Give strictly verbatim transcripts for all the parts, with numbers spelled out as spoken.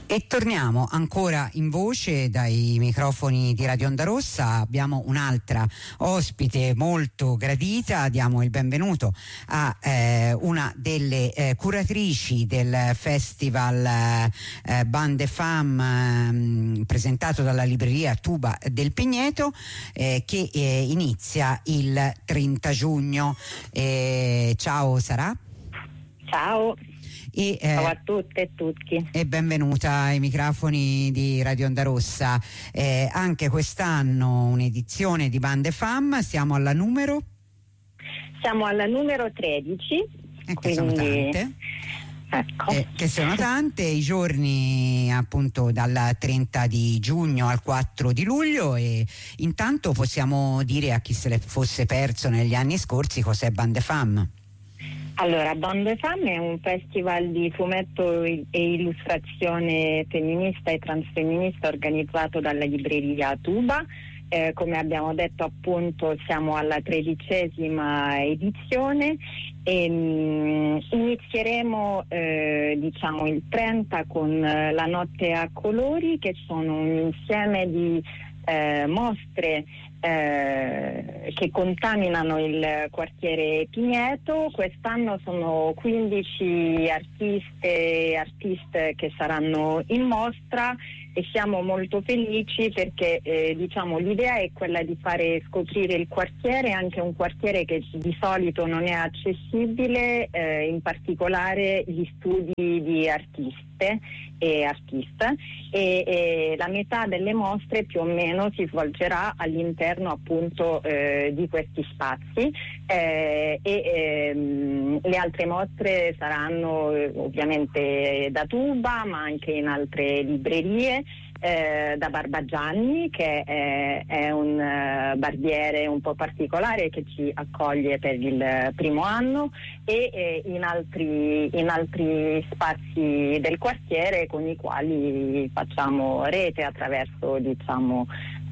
E torniamo ancora in voce dai microfoni di Radio Onda Rossa. Abbiamo un'altra ospite molto gradita. Diamo il benvenuto a eh, una delle eh, curatrici del festival eh, Bande Femme eh, presentato dalla libreria Tuba del Pigneto, eh, che eh, inizia il trenta giugno. Eh, ciao Sara. Ciao. E, eh, Ciao a tutte e tutti. E benvenuta ai microfoni di Radio Onda Rossa. Eh, anche quest'anno un'edizione di Bande Femme, siamo alla numero? Siamo alla numero tredici. Eh, quindi... Che sono tante. Ecco. Eh, che sono tante, i giorni appunto dal trenta di giugno al quattro di luglio. E intanto possiamo dire a chi se le fosse perso negli anni scorsi cos'è Bande Femme. Allora, Bande Femme è un festival di fumetto e illustrazione femminista e transfemminista organizzato dalla libreria Tuba. Eh, come abbiamo detto, appunto, siamo alla tredicesima edizione e mh, inizieremo eh, diciamo il trenta con eh, la Notte a Colori, che sono un insieme di eh, mostre Eh, che contaminano il quartiere Pigneto. Quest'anno sono quindici artiste e artiste che saranno in mostra e siamo molto felici perché eh, diciamo l'idea è quella di fare scoprire il quartiere, anche un quartiere che di solito non è accessibile, eh, in particolare gli studi di artiste e artista e, e la metà delle mostre più o meno si svolgerà all'interno appunto eh, di questi spazi eh, e ehm, le altre mostre saranno eh, ovviamente da Tuba, ma anche in altre librerie. Eh, da Barbagianni, che è, è un uh, barbiere un po' particolare che ci accoglie per il primo anno, e eh, in altri in altri spazi del quartiere con i quali facciamo rete attraverso diciamo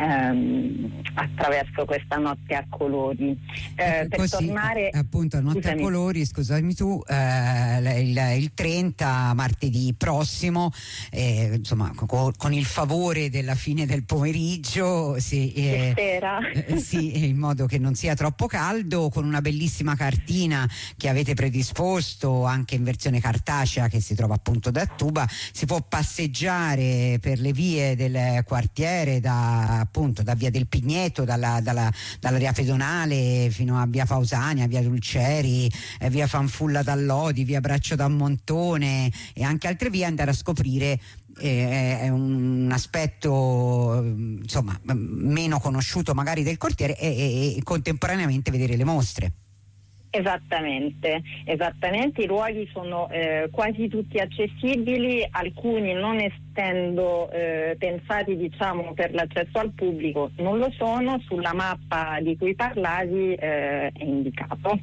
ehm, attraverso questa Notte a Colori. Eh, ecco, per così, tornare appunto Notte scusami. a Colori, scusami tu, eh, il, il trenta martedì prossimo, eh, insomma con, con il favore della fine del pomeriggio, sì, eh, eh, sì, in modo che non sia troppo caldo, con una bellissima cartina che avete predisposto anche in versione cartacea, che si trova appunto da Tuba. Si può passeggiare per le vie del quartiere, da appunto da via del Pigneto, dalla, dalla, dall'area pedonale fino a via Pausania, via Dulceri, eh, via Fanfulla d'Allodi, via Braccio da Montone e anche altre vie, andare a scoprire eh, è un aspetto insomma meno conosciuto magari del quartiere e, e, e contemporaneamente vedere le mostre. Esattamente, esattamente, i luoghi sono eh, quasi tutti accessibili, alcuni non essendo eh, pensati diciamo per l'accesso al pubblico non lo sono. Sulla mappa di cui parlavi eh, è indicato.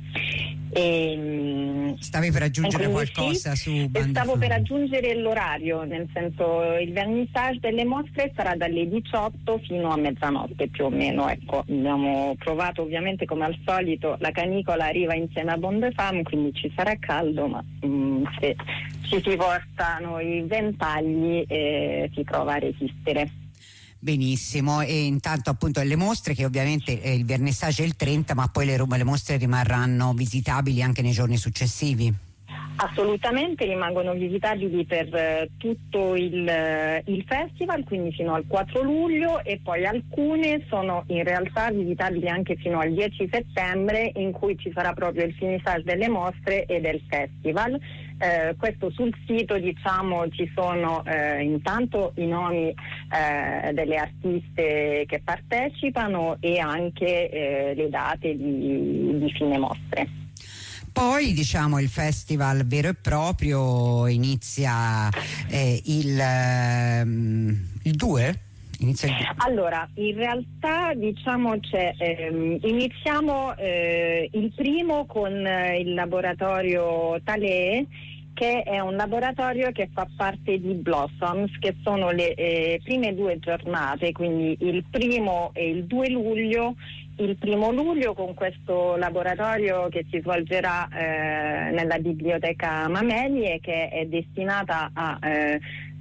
E, stavi per aggiungere qualcosa sì, su Bande stavo Femme. per aggiungere l'orario, nel senso il vernissage delle mostre sarà dalle diciotto fino a mezzanotte più o meno. Ecco, abbiamo provato ovviamente come al solito, la canicola arriva insieme a Bande Femme, quindi ci sarà caldo, ma mh, se ci si portano i ventagli eh, si prova a resistere. Benissimo, e intanto appunto le mostre, che ovviamente eh, il vernissage è il trenta, ma poi le, le mostre rimarranno visitabili anche nei giorni successivi. Assolutamente, rimangono visitabili per eh, tutto il, eh, il festival, quindi fino al quattro luglio, e poi alcune sono in realtà visitabili anche fino al dieci settembre, in cui ci sarà proprio il finissage delle mostre e del festival. Eh, questo sul sito diciamo ci sono eh, intanto i nomi eh, delle artiste che partecipano e anche eh, le date di, di fine mostre. Poi diciamo il festival vero e proprio inizia eh, il, ehm, il due? Inizia il... Allora, in realtà diciamo c'è, ehm, iniziamo eh, il primo con eh, il laboratorio Thalee, che è un laboratorio che fa parte di Blossoms, che sono le eh, prime due giornate, quindi il primo e il due luglio. Il primo luglio con questo laboratorio che si svolgerà eh, nella biblioteca Mameli e che è destinata a eh,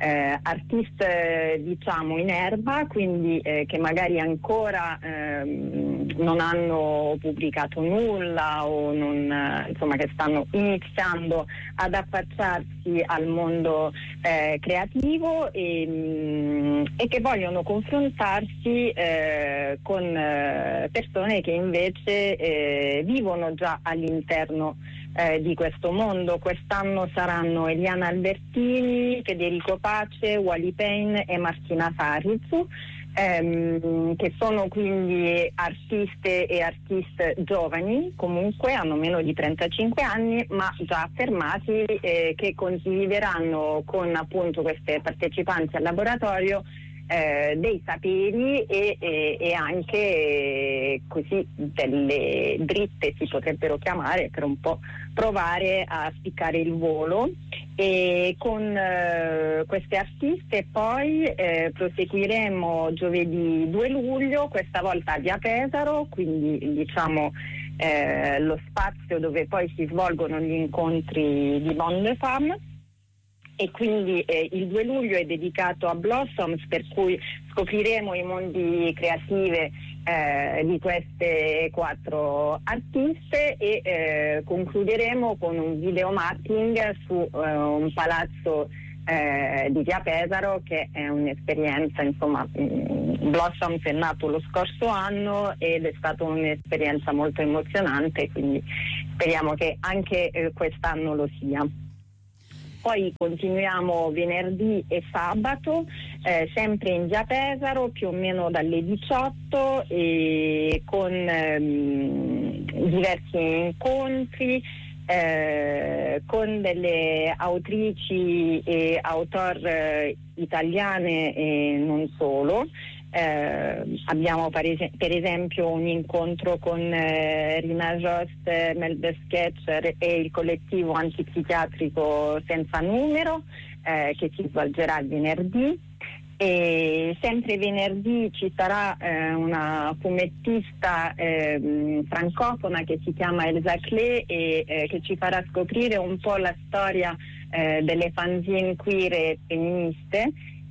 eh, artiste diciamo in erba, quindi eh, che magari ancora ehm, non hanno pubblicato nulla o non, eh, insomma che stanno iniziando ad affacciarsi al mondo eh, creativo e, mh, e che vogliono confrontarsi eh, con eh, persone che invece eh, vivono già all'interno Eh, di questo mondo. Quest'anno saranno Eliana Albertini, Federico Pace, Wally Payne e Martina Sarrizu, ehm, che sono quindi artiste e artiste giovani, comunque hanno meno di trentacinque anni, ma già affermati, eh, che condivideranno con appunto queste partecipanti al laboratorio Eh, dei saperi e, e, e anche eh, così delle dritte, si potrebbero chiamare, per un po' provare a spiccare il volo. E con eh, queste artiste poi eh, proseguiremo giovedì due luglio, questa volta a Via Pesaro, quindi diciamo eh, lo spazio dove poi si svolgono gli incontri di Bonne des Femmes. E quindi eh, il due luglio è dedicato a Blossoms, per cui scopriremo i mondi creative eh, di queste quattro artiste e eh, concluderemo con un video mapping su eh, un palazzo eh, di Via Pesaro, che è un'esperienza, insomma, mh, Blossoms è nato lo scorso anno ed è stata un'esperienza molto emozionante, quindi speriamo che anche eh, quest'anno lo sia. Poi continuiamo venerdì e sabato, eh, sempre in Via Pesaro, più o meno dalle diciotto, e con ehm, diversi incontri, eh, con delle autrici e autor eh, italiane e non solo. Eh, abbiamo per, es- per esempio un incontro con eh, Rina Jost, Mel Sketcher e il collettivo antipsichiatrico Senza Numero, eh, che si svolgerà venerdì. E sempre venerdì ci sarà eh, una fumettista eh, francofona che si chiama Elsa Clé e eh, che ci farà scoprire un po' la storia eh, delle fanzine queer e femministe.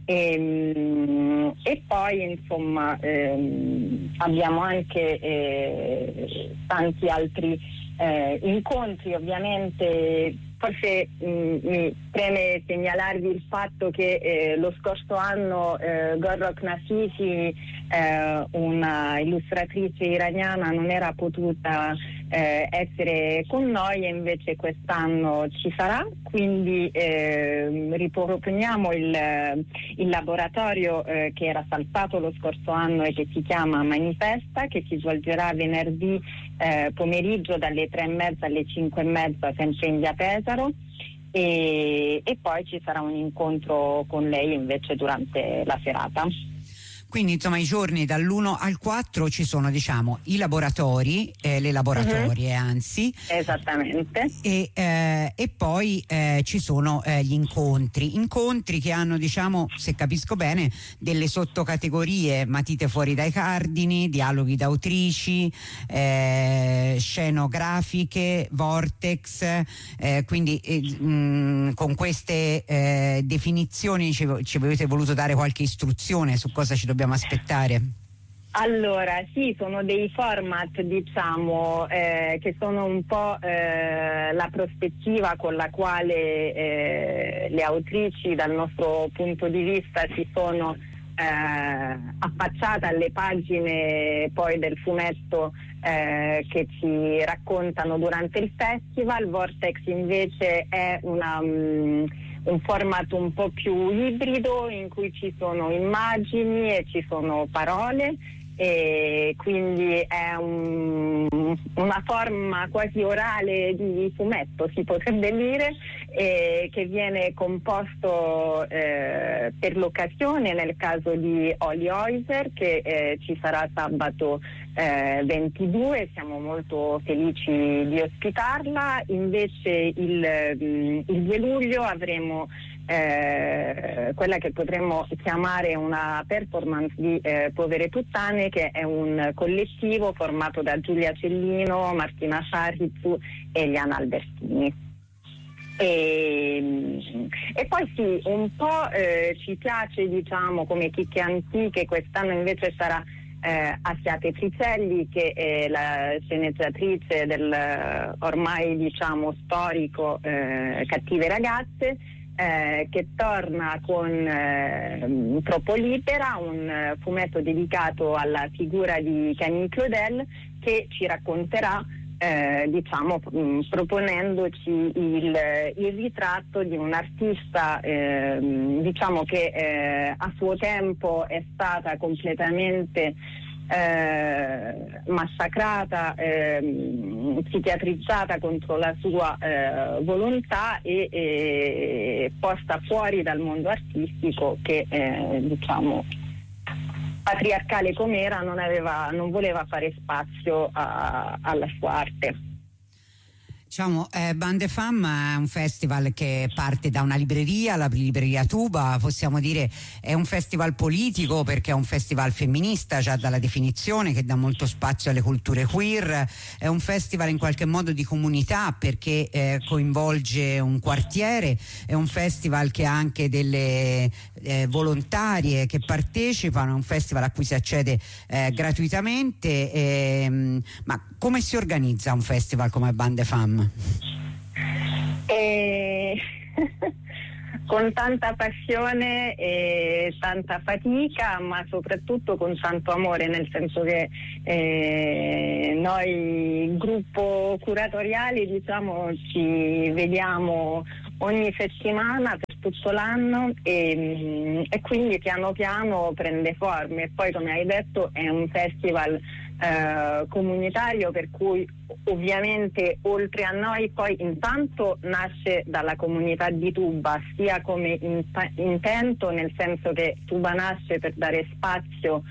E, e poi insomma ehm, abbiamo anche eh, tanti altri eh, incontri. Ovviamente forse mh, mi preme segnalarvi il fatto che eh, lo scorso anno eh, Gorrok Nafisi, eh, una illustratrice iraniana, non era potuta eh, essere con noi e invece quest'anno ci sarà, quindi eh, riproponiamo il, il laboratorio eh, che era saltato lo scorso anno e che si chiama Manifesta, che si svolgerà venerdì eh, pomeriggio dalle tre e mezza alle cinque e mezza, sempre in Via Pesaro. E, e poi ci sarà un incontro con lei invece durante la serata. Quindi insomma i giorni dall'uno al quattro ci sono, diciamo, i laboratori, eh, le laboratorie uh-huh. anzi. Esattamente. E, eh, e poi eh, ci sono eh, gli incontri, incontri che hanno, diciamo, se capisco bene, delle sottocategorie: matite fuori dai cardini, dialoghi d'autrici, eh, scenografiche, vortex, eh, quindi eh, mh, con queste eh, definizioni ci, ci avete voluto dare qualche istruzione su cosa ci dobbiamo aspettare? Allora sì, sono dei format, diciamo, eh, che sono un po' eh, la prospettiva con la quale eh, le autrici dal nostro punto di vista si sono eh, affacciate alle pagine poi del fumetto eh, che ci raccontano durante il festival. Vortex invece è una... Um, un format un po' più ibrido in cui ci sono immagini e ci sono parole, e quindi è un, una forma quasi orale di fumetto, si potrebbe dire, e che viene composto eh, per l'occasione nel caso di Oli Oiser, che eh, ci sarà sabato eh, ventidue. Siamo molto felici di ospitarla. Invece il, il due luglio avremo Eh, quella che potremmo chiamare una performance di eh, Povere Puttane, che è un collettivo formato da Giulia Cellino, Martina Sarrizu e Eliana Albertini. E, e poi sì, un po' eh, ci piace, diciamo, come chicche antiche. Quest'anno invece sarà eh, Assiate Frizelli, che è la sceneggiatrice del ormai, diciamo, storico eh, Cattive ragazze, eh, che torna con eh, Troppo libera, un eh, fumetto dedicato alla figura di Camille Claudel, che ci racconterà Eh, diciamo mh, proponendoci il, il ritratto di un'artista eh, diciamo che eh, a suo tempo è stata completamente eh, massacrata, eh, psichiatrizzata contro la sua eh, volontà e, e posta fuori dal mondo artistico, che eh, diciamo patriarcale com'era non aveva, non voleva fare spazio a, alla sua arte. Diciamo, eh, Bande Femme è un festival che parte da una libreria, la libreria Tuba, possiamo dire è un festival politico perché è un festival femminista già dalla definizione, che dà molto spazio alle culture queer, è un festival in qualche modo di comunità perché eh, coinvolge un quartiere, è un festival che ha anche delle eh, volontarie che partecipano, è un festival a cui si accede eh, gratuitamente, ehm, ma come si organizza un festival come Bande Femme? E... con tanta passione e tanta fatica, ma soprattutto con tanto amore, nel senso che eh, noi, il gruppo curatoriale, diciamo, ci vediamo ogni settimana per tutto l'anno e, e quindi piano piano prende forma. E poi, come hai detto, è un festival eh, comunitario, per cui ovviamente oltre a noi poi intanto nasce dalla comunità di Tuba, sia come in- intento, nel senso che Tuba nasce per dare spazio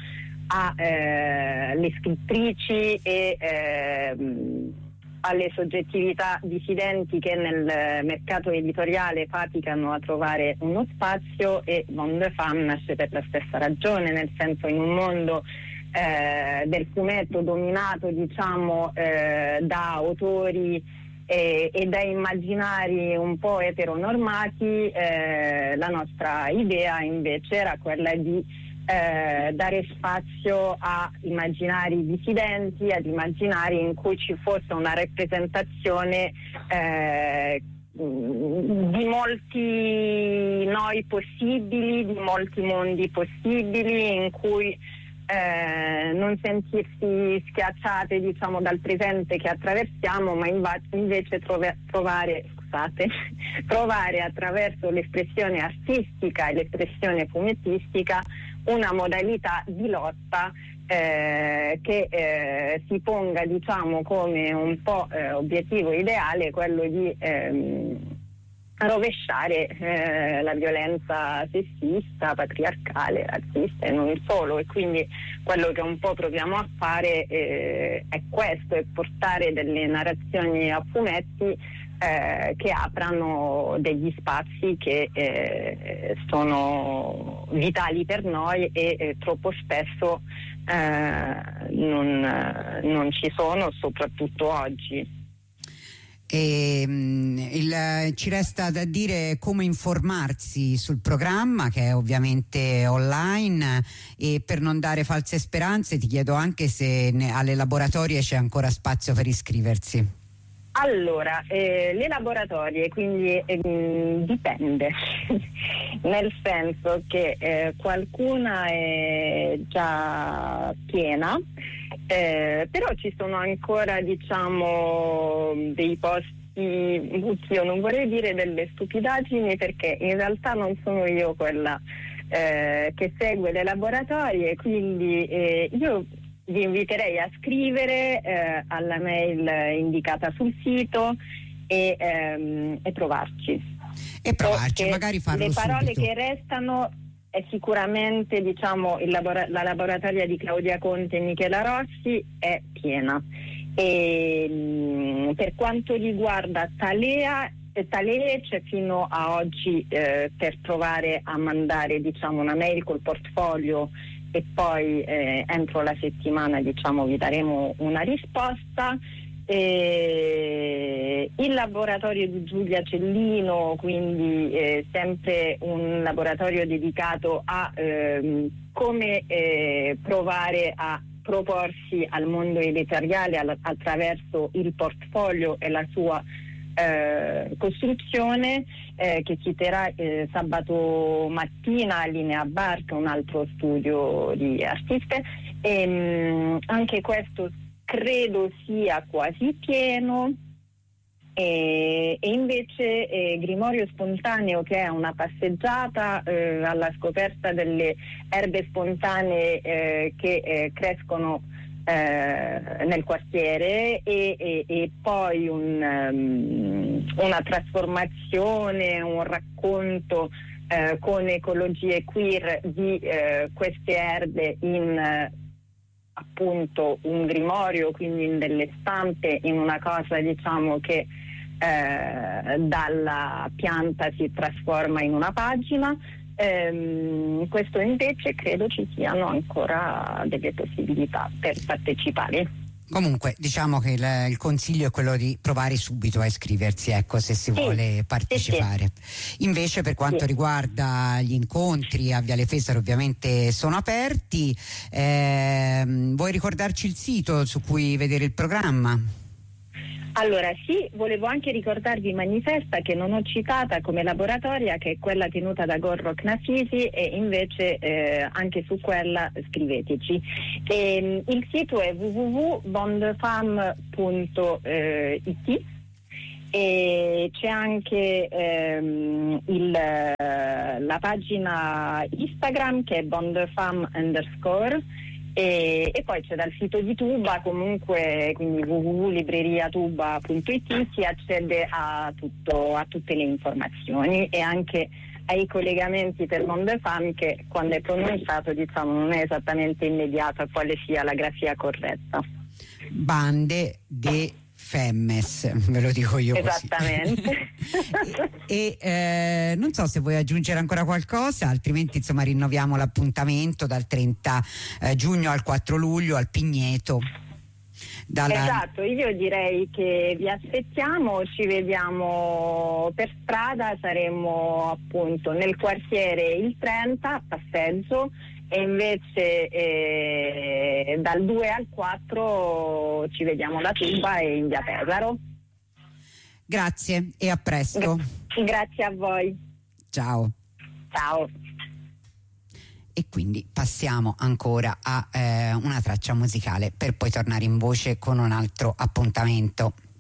alle eh, scrittrici e eh, alle soggettività dissidenti che nel mercato editoriale faticano a trovare uno spazio, e Bande Femme nasce per la stessa ragione, nel senso, in un mondo eh, del fumetto dominato, diciamo, eh, da autori e, e da immaginari un po' eteronormati, eh, la nostra idea invece era quella di Eh, dare spazio a immaginari dissidenti, ad immaginari in cui ci fosse una rappresentazione eh, di molti noi possibili, di molti mondi possibili, in cui eh, non sentirsi schiacciate, diciamo, dal presente che attraversiamo, ma inva- invece trove- trovare scusate, trovare attraverso l'espressione artistica e l'espressione fumettistica una modalità di lotta eh, che eh, si ponga, diciamo, come un po' eh, obiettivo ideale quello di ehm, rovesciare eh, la violenza sessista, patriarcale, razzista e non solo. E quindi quello che un po' proviamo a fare eh, è questo, è portare delle narrazioni a fumetti Eh, che aprano degli spazi che eh, sono vitali per noi e eh, troppo spesso eh, non, non ci sono, soprattutto oggi. E, il, ci resta da dire come informarsi sul programma, che è ovviamente online, e per non dare false speranze ti chiedo anche se ne, alle laboratorie c'è ancora spazio per iscriversi. Allora, eh, le laboratorie, quindi eh, dipende, nel senso che eh, qualcuna è già piena, eh, però ci sono ancora, diciamo, dei posti, io non vorrei dire delle stupidaggini, perché in realtà non sono io quella eh, che segue le laboratorie, quindi eh, io vi inviterei a scrivere eh, alla mail indicata sul sito e, ehm, e provarci. E provarci, magari farlo le parole subito. che restano è sicuramente, diciamo, il labora- la laboratoria di Claudia Conte e Michela Rossi è piena. E mh, per quanto riguarda Talea, Talee c'è fino a oggi eh, per provare a mandare, diciamo, una mail col portfolio, e poi eh, entro la settimana, diciamo, vi daremo una risposta. Eh, il laboratorio di Giulia Cellino, quindi eh, sempre un laboratorio dedicato a ehm, come eh, provare a proporsi al mondo editoriale all- attraverso il portfolio e la sua eh, costruzione, eh, che si terrà eh, sabato mattina a Linea Bar, che è un altro studio di artiste, e mh, anche questo credo sia quasi pieno. E, e invece eh, Grimorio Spontaneo, che è una passeggiata eh, alla scoperta delle erbe spontanee eh, che eh, crescono eh, nel quartiere, e, e, e poi un, um, una trasformazione, un racconto eh, con ecologie queer di eh, queste erbe in eh, appunto un grimorio, quindi in delle stampe, in una cosa diciamo che eh, dalla pianta si trasforma in una pagina. Ehm, questo invece credo ci siano ancora delle possibilità per partecipare. Comunque diciamo che il, il consiglio è quello di provare subito a iscriversi, ecco, se si sì, vuole partecipare. Sì, sì. Invece per quanto sì. riguarda gli incontri a Viale Fessaro, ovviamente sono aperti. Eh, vuoi ricordarci il sito su cui vedere il programma? Allora sì, volevo anche ricordarvi Manifesta, che non ho citata come laboratoria, che è quella tenuta da Gorrock Nafisi, e invece eh, anche su quella scriveteci. E, il sito è w w w punto bondefam punto i t e c'è anche ehm, il, la pagina Instagram, che è bondefam underscore. E, e poi c'è dal sito di Tuba, comunque, quindi w w w punto libreriatuba punto i t, si accede a, tutto, a tutte le informazioni e anche ai collegamenti per Bondefam, che quando è pronunciato diciamo non è esattamente immediato a quale sia la grafia corretta. Bande de Femmes, ve lo dico io così. Esattamente. e e eh, non so se vuoi aggiungere ancora qualcosa, altrimenti insomma rinnoviamo l'appuntamento dal trenta giugno al quattro luglio al Pigneto. Dalla... Esatto, io direi che vi aspettiamo, ci vediamo per strada, saremo appunto nel quartiere il trenta a passeggio, e invece eh, dal due al quattro ci vediamo da Tuba e in via Pesaro. Grazie e a presto. Grazie a voi. Ciao. Ciao. E quindi passiamo ancora a eh, una traccia musicale per poi tornare in voce con un altro appuntamento.